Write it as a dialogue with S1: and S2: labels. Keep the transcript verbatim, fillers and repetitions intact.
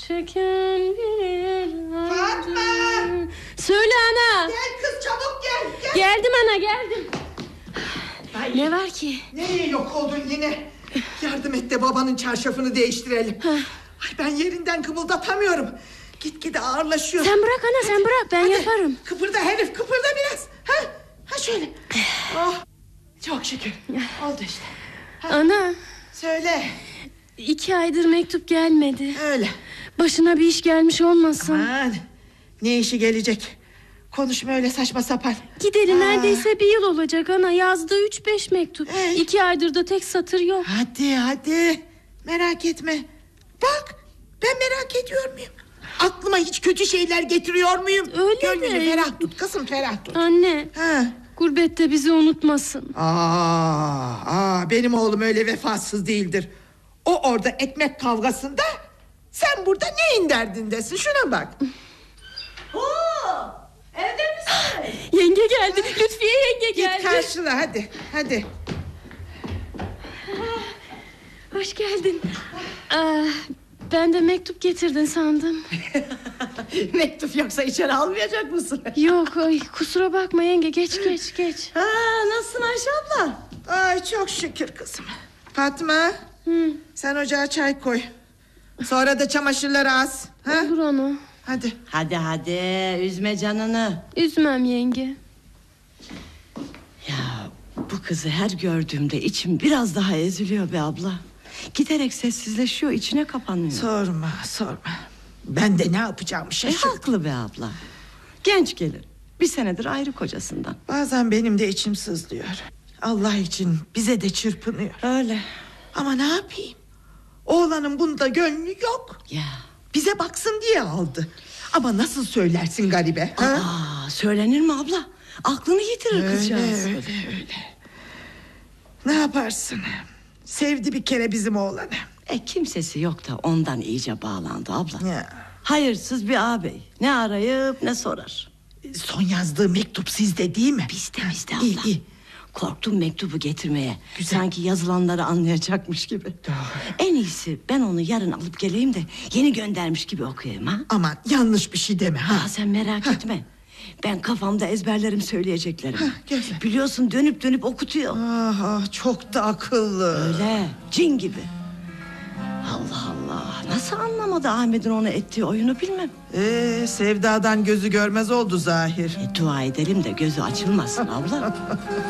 S1: çeken bir
S2: Fatma!
S1: Söyle ana.
S2: Gel kız, çabuk gel, gel.
S1: Geldim ana, geldim.
S2: Ay,
S1: ne var ki?
S2: Neye yok oldun yine? Yardım et de babanın çarşafını değiştirelim. Ay, ben yerinden kımıldatamıyorum. Gitgide ağırlaşıyor.
S1: Sen bırak ana, sen bırak, ben
S2: Hadi,
S1: yaparım.
S2: Kıpırda herif, kıpırda biraz. Ha, ha şöyle. Oh, çok şükür. Oldu işte. Ha.
S1: Ana.
S2: Söyle.
S1: İki aydır mektup gelmedi.
S2: Öyle.
S1: Başına bir iş gelmiş olmasın.
S2: Aman, ne işi gelecek? Konuşma öyle saçma sapan.
S1: Gideli
S2: Aa.
S1: neredeyse bir yıl olacak ana. Yazdığı üç beş mektup.
S2: Ee?
S1: İki aydır da tek satır yok.
S2: Hadi hadi, merak etme. Bak, ben merak ediyor muyum? Aklıma hiç kötü şeyler getiriyor muyum?
S1: Öyle
S2: Gönlünü
S1: de.
S2: ferah tut kızım, ferah tut.
S1: Anne,
S2: Ha.
S1: gurbette bizi unutmasın.
S2: Aa, aa, benim oğlum öyle vefasız değildir. O orada ekmek kavgasında, sen burada neyin derdindesin? Şuna bak.
S3: Oo, evde misin?
S1: Yenge geldi, Lütfiye yenge geldi.
S2: Git karşıla hadi, hadi.
S1: Hoş geldin. Aa, ben de mektup getirdin sandım.
S3: Mektup yoksa içeri almayacak mısın?
S1: Yok, ay, kusura bakma yenge, geç geç geç.
S3: Ha, nasılsın Ayşe abla?
S2: Ay çok şükür kızım. Fatma,
S1: Hı.
S2: sen ocağa çay koy. Sonra da çamaşırları as. Ha?
S1: Olur ana.
S2: Hadi.
S3: Hadi hadi, üzme canını.
S1: Üzmem yenge.
S3: Ya bu kızı her gördüğümde içim biraz daha eziliyor be abla. Giderek sessizleşiyor, içine kapanıyor.
S2: Sorma, sorma. Ben de ne yapacağımı
S3: E,
S2: şaşırdım.
S3: haklı be abla. Genç gelir. Bir senedir ayrı kocasından.
S2: Bazen benim de içim sızlıyor. Allah için bize de çırpınıyor.
S3: Öyle.
S2: Ama ne yapayım? Oğlanın bunda gönlü yok.
S3: Ya.
S2: Bize baksın diye aldı. Ama nasıl söylersin garibe? Ha?
S3: Aa, söylenir mi abla? Aklını yitirir
S2: Öyle
S3: kızcağız.
S2: öyle öyle. Ne yaparsın? Sevdi bir kere bizim oğlanı.
S3: E kimsesi yok da ondan iyice bağlandı abla.
S2: Ya.
S3: Hayırsız bir ağabey. Ne arayıp ne sorar.
S2: Son yazdığı mektup sizde değil mi?
S3: Bizde bizde abla.
S2: İyi, iyi.
S3: Korktum mektubu getirmeye.
S2: Güzel.
S3: Sanki yazılanları anlayacakmış gibi.
S2: Doğru.
S3: En iyisi ben onu yarın alıp geleyim de yeni göndermiş gibi okuyayım ha.
S2: Aman yanlış bir şey deme ha.
S3: Aa, sen merak etme. Ben kafamda ezberlerim söyleyeceklerim.
S2: Hah, güzel.
S3: Biliyorsun dönüp dönüp okutuyor.
S2: Ah, ah, çok da akıllı.
S3: Öyle cin gibi. Allah Allah, nasıl anlamadı Ahmet'in ona ettiği oyunu bilmem.
S2: Ee, sevdadan gözü görmez oldu zahir.
S3: E, dua edelim de gözü açılmasın abla.